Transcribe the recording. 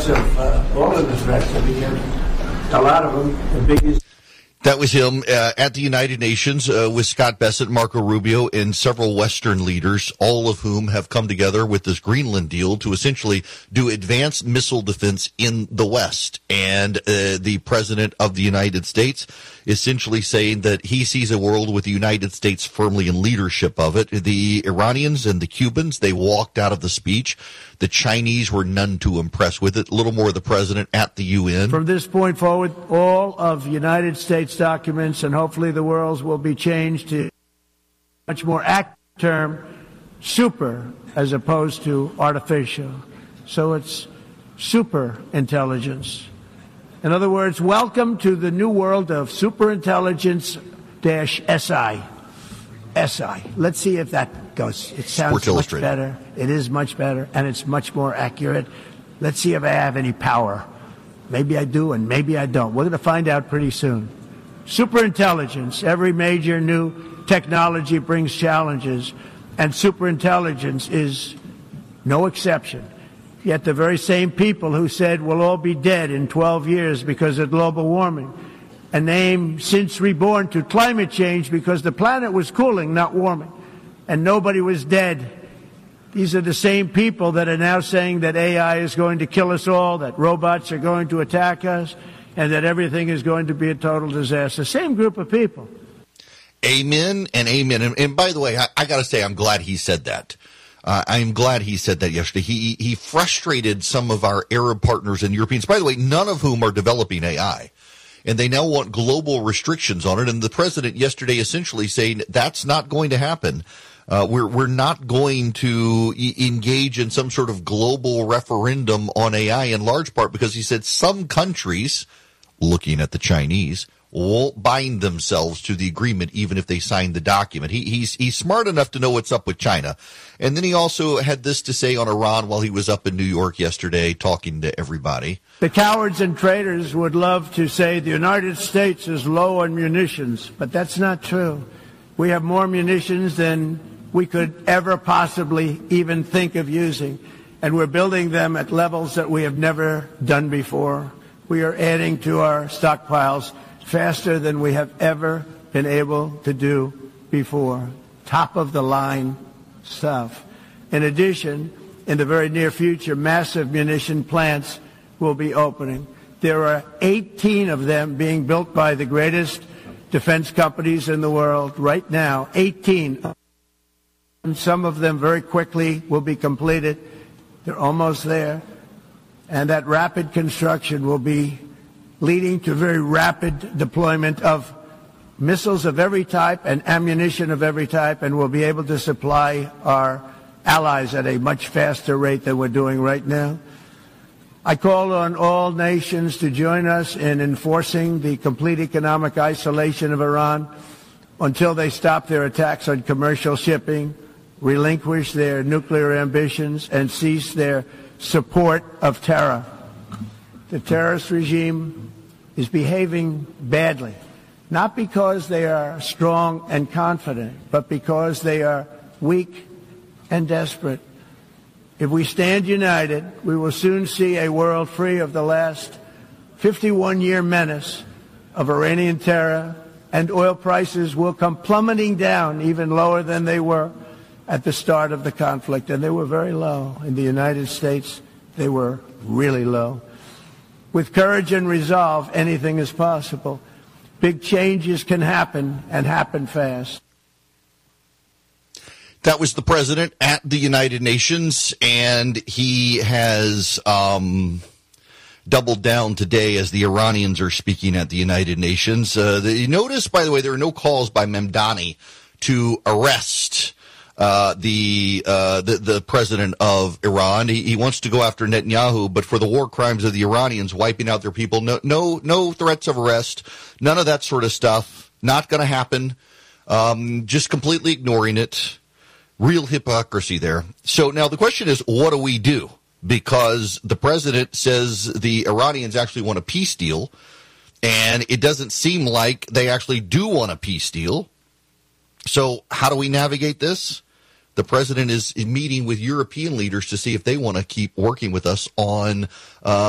threats of all of the threats. I mean, a lot of them, the biggest. That was him at the United Nations with Scott Bessent, Marco Rubio, and several Western leaders, all of whom have come together with this Greenland deal to essentially do advanced missile defense in the West. And the President of the United States essentially saying that he sees a world with the United States firmly in leadership of it. The Iranians and the Cubans, they walked out of the speech. The Chinese were none too impressed with it. A little more of the president at the UN. From this point forward, all of United States documents and hopefully the world's will be changed to much more accurate term, super, as opposed to artificial. So it's super intelligence. In other words, welcome to the new world of superintelligence-SI. SI. Let's see if that goes. It sounds much better. It is much better, and it's much more accurate. Let's see if I have any power. Maybe I do, and maybe I don't. We're going to find out pretty soon. Superintelligence. Every major new technology brings challenges, and superintelligence is no exception. Yet the very same people who said we'll all be dead in 12 years because of global warming, a name since reborn to climate change because the planet was cooling, not warming, and nobody was dead. These are the same people that are now saying that AI is going to kill us all, that robots are going to attack us, and that everything is going to be a total disaster. Same group of people. Amen and amen. And by the way, I got to say, I'm glad he said that. I'm glad he said that yesterday. He frustrated some of our Arab partners and Europeans, by the way, none of whom are developing AI. And they now want global restrictions on it. And the president yesterday essentially saying that's not going to happen. We're not going to engage in some sort of global referendum on AI in large part because he said some countries, looking at the Chinese, won't bind themselves to the agreement even if they sign the document. He's smart enough to know what's up with China. And then he also had this to say on Iran while he was up in New York yesterday talking to everybody. The cowards and traitors would love to say the United States is low on munitions, but that's not true. We have more munitions than we could ever possibly even think of using, and we're building them at levels that we have never done before. We are adding to our stockpiles faster than we have ever been able to do before. Top-of-the-line stuff. In addition, in the very near future, massive munition plants will be opening. There are 18 of them being built by the greatest defense companies in the world right now. 18. And some of them very quickly will be completed. They're almost there. And that rapid construction will be leading to very rapid deployment of missiles of every type and ammunition of every type, and we'll be able to supply our allies at a much faster rate than we're doing right now. I call on all nations to join us in enforcing the complete economic isolation of Iran until they stop their attacks on commercial shipping, relinquish their nuclear ambitions, and cease their support of terror. The terrorist regime is behaving badly, not because they are strong and confident, but because they are weak and desperate. If we stand united, we will soon see a world free of the last 51-year menace of Iranian terror, and oil prices will come plummeting down even lower than they were at the start of the conflict. And they were very low. In the United States, they were really low. With courage and resolve, anything is possible. Big changes can happen, and happen fast. That was the president at the United Nations, and he has doubled down today as the Iranians are speaking at the United Nations. Notice, by the way, there are no calls by Mamdani to arrest the president of Iran. He wants to go after Netanyahu, but for the war crimes of the Iranians, wiping out their people, no threats of arrest, none of that sort of stuff. Not going to happen. Just completely ignoring it. Real hypocrisy there. So now the question is, what do we do? Because the president says the Iranians actually want a peace deal, and it doesn't seem like they actually do want a peace deal. So how do we navigate this? The president is meeting with European leaders to see if they want to keep working with us on